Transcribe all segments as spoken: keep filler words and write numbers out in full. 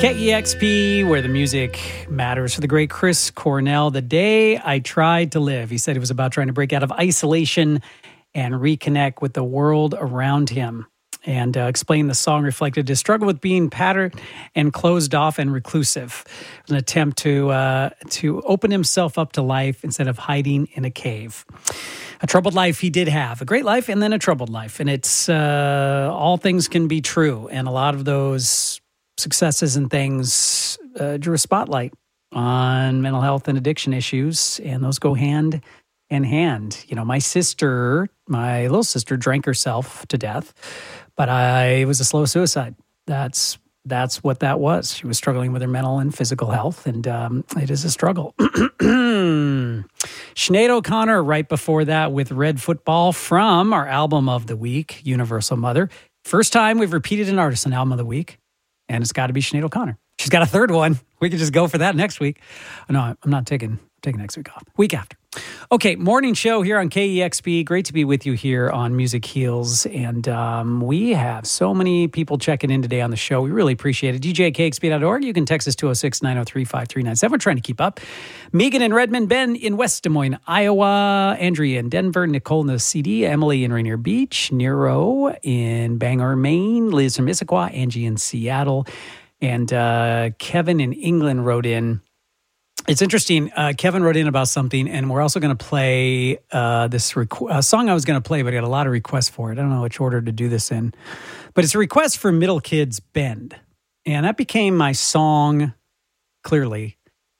K E X P, where the music matters. For the great Chris Cornell, the day I tried to live. He said it was about trying to break out of isolation and reconnect with the world around him. And uh, explained the song reflected his struggle with being patterned and closed off and reclusive. It was an attempt to uh, to open himself up to life instead of hiding in a cave. A troubled life he did have, a great life and then a troubled life. And it's uh, all things can be true. And a lot of those successes and things uh, drew a spotlight on mental health and addiction issues. And those go hand in hand. You know, my sister, my little sister drank herself to death. But I, it was a slow suicide. That's that's what that was. She was struggling with her mental and physical health, and um, it is a struggle. Sinead O'Connor, right before that, with Red Football from our album of the week, Universal Mother. First time we've repeated an artist on album of the week, and it's got to be Sinead O'Connor. She's got a third one. We could just go for that next week. No, I'm not taking taking next week off. Week after. Okay, morning show here on K E X P. Great to be with you here on Music Heals. And um, we have so many people checking in today on the show. We really appreciate it. D J at K X P dot org. You can text us two oh six, nine oh three, five three nine seven. We're trying to keep up. Megan in Redmond, Ben in West Des Moines, Iowa, Andrea in Denver, Nicole in the C D, Emily in Rainier Beach, Nero in Bangor, Maine, Liz from Issaquah, Angie in Seattle, and uh, Kevin in England wrote in. It's interesting. Uh, Kevin wrote in about something, and we're also going to play uh, this requ- uh, song I was going to play, but I got a lot of requests for it. I don't know which order to do this in. But it's a request for Middle Kids Bend. And that became my song, clearly,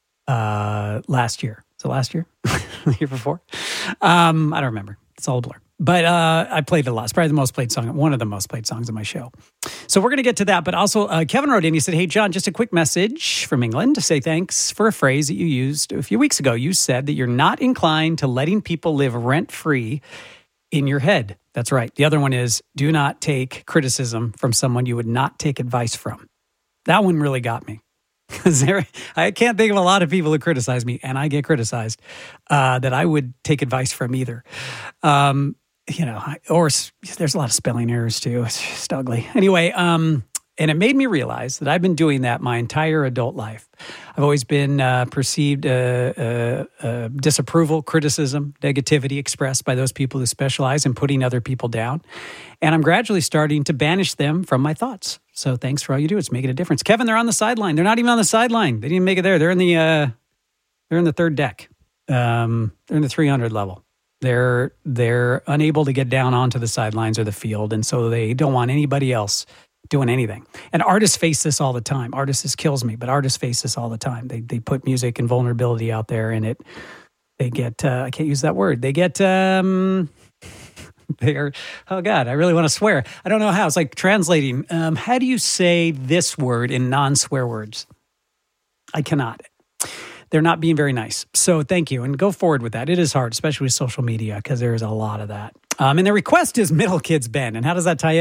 uh, last year. So last year? The year before? Um, I don't remember. It's all a blur. But uh, I played it a lot. It's probably the most played song, one of the most played songs on my show. So we're going to get to that. But also, uh, Kevin wrote in, he said, hey, John, just a quick message from England to say thanks for a phrase that you used a few weeks ago. You said that you're not inclined to letting people live rent-free in your head. That's right. The other one is, do not take criticism from someone you would not take advice from. That one really got me. Because I can't think of a lot of people who criticize me, and I get criticized, uh, that I would take advice from either. Um, you know, or there's a lot of spelling errors too. It's just ugly. Anyway, um, and it made me realize that I've been doing that my entire adult life. I've always been uh, perceived uh, uh, uh, disapproval, criticism, negativity expressed by those people who specialize in putting other people down. And I'm gradually starting to banish them from my thoughts. So thanks for all you do. It's making a difference. Kevin, they're on the sideline. They're not even on the sideline. They didn't make it there. They're in the uh, they're in the third deck. Um, they're in the three hundred level. They're they're unable to get down onto the sidelines or the field, and so they don't want anybody else doing anything. And artists face this all the time. Artists this kills me, but artists face this all the time. They they put music and vulnerability out there, and it they get uh, I can't use that word. They get um, they are oh god, I really want to swear. I don't know how. It's like translating. Um, how do you say this word in non-swear words? I cannot. They're not being very nice. So thank you. And go forward with that. It is hard, especially with social media, because there is a lot of that. Um, and the request is Middle Kids Bend. And how does that tie in?